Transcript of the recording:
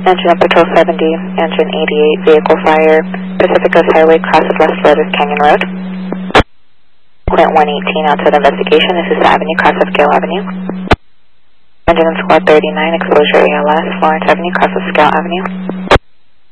Engine up Patrol 70, Engine 88, vehicle fire, Pacific Coast Highway, crosses West Lotus Canyon Road. Point 118, outside investigation, this is Avenue, cross of Gale Avenue. Engine in Squad 39, exposure ALS, Florence Avenue, cross of Scout Avenue.